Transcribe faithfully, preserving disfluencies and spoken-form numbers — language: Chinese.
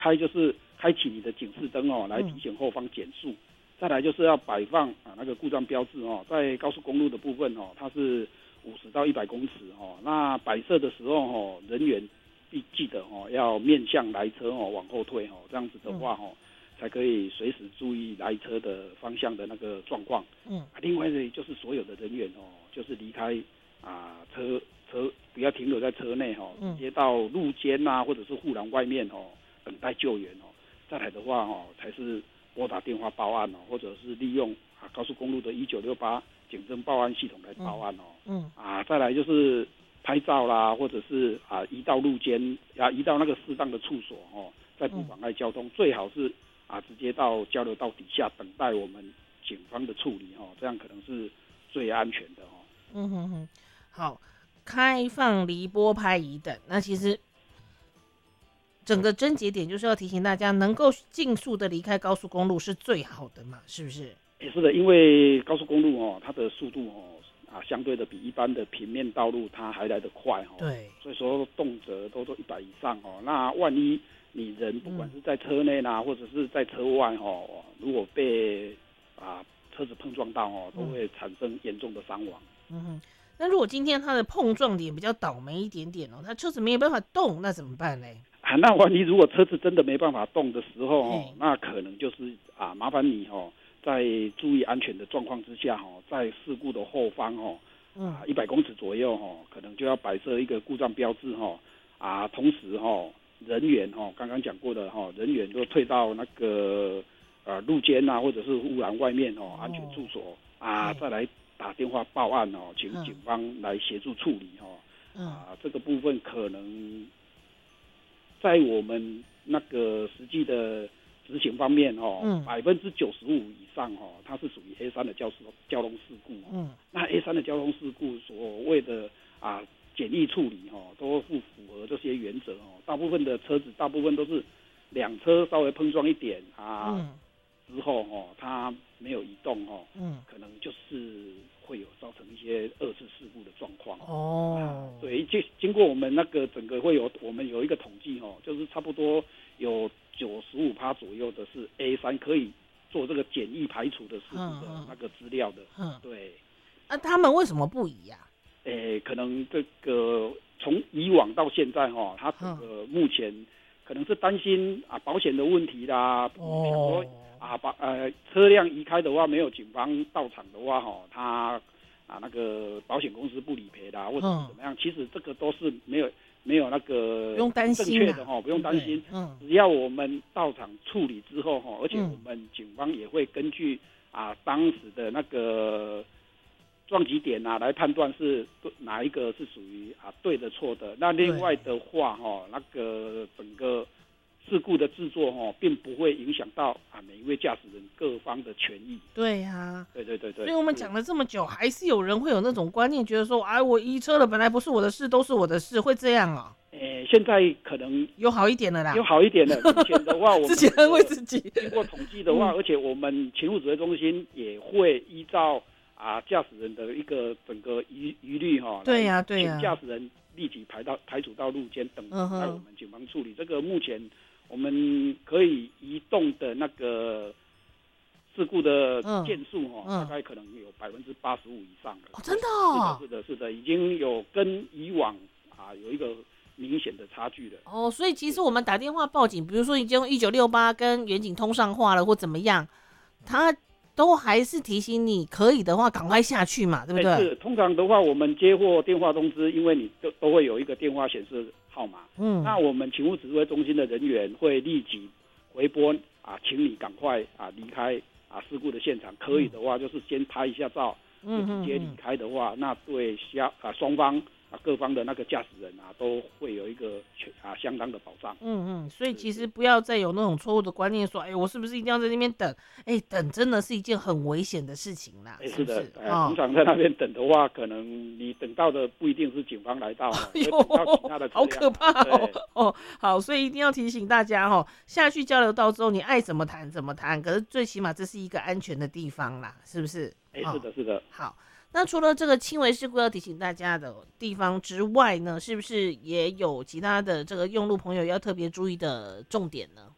开就是开启你的警示灯哦，来提醒后方减速。嗯、再来就是要摆放啊那个故障标志哦，在高速公路的部分哦，它是五十到一百公尺哦。那摆设的时候哦，人员必记得哦要面向来车哦往后退哦，这样子的话哦。嗯才可以随时注意来车的方向的那个状况。嗯，另外呢，就是所有的人员哦，就是离开啊车车，不要停留在车内哦，直接到路肩啊，或者是护栏外面哦，等待救援哦。再来的话哦，才是拨打电话报案哦，或者是利用啊高速公路的一九六八警侦报案系统来报案哦。嗯，啊，再来就是拍照啦，或者是啊移到路肩啊，移到那个适当的处所哦，在不妨碍交通，最好是。啊，直接到交流道底下等待我们警方的处理哦，这样可能是最安全的哦。 嗯哼哼，好，开放离拨拍乙等，那其实整个症结点就是要提醒大家，能够尽速的离开高速公路是最好的嘛，是不是？ 也是的，因为高速公路哦，它的速度哦啊，相对的比一般的平面道路它还来得快哦。 对， 所以说动辄都都一百以上哦，那万一你人不管是在车内啦、啊，嗯、或者是在车外哦，如果被啊车子碰撞到哦，都会产生严重的伤亡。 嗯哼，那如果今天它的碰撞点比较倒霉一点点哦，它车子没有办法动，那怎么办呢？ 啊，那万一如果车子真的没办法动的时候哦，那可能就是啊麻烦你哦，在注意安全的状况之下哦，在事故的后方哦，啊一百公尺左右哦，可能就要摆设一个故障标志哦，啊同时哦。人员哦，刚刚讲过的哈，人员都退到那个呃路肩啊，或者是护栏外面哦，安全处所啊，再来打电话报案哦，请警方来协助处理哦。啊，这个部分可能在我们那个实际的执行方面哦，百分之九十五以上哦，它是属于 A 三的交交通事故。嗯，那 A 三的交通事故所谓的啊。简易处理哦，都不符合这些原则哦。大部分的车子，大部分都是两车稍微碰撞一点啊，嗯、之后哦，它没有移动哦，嗯，可能就是会有造成一些二次事故的状况哦、啊。对，经经过我们那个整个会有我们有一个统计哦，就是差不多有九十五趴左右的是 A 三可以做这个简易排除的事故的那个资料的。嗯，对。 那、啊、他们为什么不移呀、啊？ 诶，可能这个从以往到现在哈、哦，他整个目前可能是担心啊保险的问题啦，哦、想说啊把呃车辆移开的话，没有警方到场的话哈、哦，他啊那个保险公司不理赔啦，或者怎么样，嗯、其实这个都是没有没有那个正确的哈、哦，不用担心，嗯、只要我们到场处理之后哈、哦，而且我们警方也会根据啊当时的那个。撞击点啊，来判断是哪一个是属于啊对的错的。那另外的话哈、哦，那个整个事故的制作哈、哦，并不会影响到啊每一位驾驶人各方的权益。 对呀、啊， 对对对对。 所以我们讲了这么久，还是有人会有那种观念，觉得说，哎，我移车了，本来不是我的事，都是我的事，会这样啊、 哦？诶，现在可能有好一点了啦， 有好一点了。之前的话，我们自己安慰自己。 经过统计的话，嗯、而且我们勤务指挥中心也会依照。啊，驾驶人的一个整个疑疑虑哈， 对呀、啊、对呀、 啊，请驾驶人立即排到排除到路肩等待我们警方处理。嗯、这个目前我们可以移动的那个事故的件数哈，嗯、大概可能有百分之八十五以上的。 哦，真的、哦？ 是的，是的，是的，已经有跟以往啊有一个明显的差距了。 哦，所以其实我们打电话报警，比如说已经用一九六八跟远警通上话了，或怎么样，他。都还是提醒你可以的话赶快下去嘛，对不对？ 是，通常的话我们接获电话通知，因为你都都会有一个电话显示号码，嗯，那我们勤务指挥中心的人员会立即回拨啊，请你赶快啊离开啊事故的现场，可以的话就是先拍一下照，嗯，直接离开的话，那对相啊双方。啊，各方的那个驾驶人啊，都会有一个啊相当的保障。 嗯嗯，所以其实不要再有那种错误的观念，说，哎，我是不是一定要在那边等？哎，等真的是一件很危险的事情啦。 哎，是的， 是呃，通常在那边等的话，可能你等到的不一定是警方来到，会等到其他的车辆。 好可怕哦！哦，好，所以一定要提醒大家哦，下去交流道之后，你爱怎么谈怎么谈，可是最起码这是一个安全的地方啦，是不是？ 哎，是的，是的。 好。那除了这个轻微事故要提醒大家的地方之外呢，是不是也有其他的这个用路朋友要特别注意的重点呢？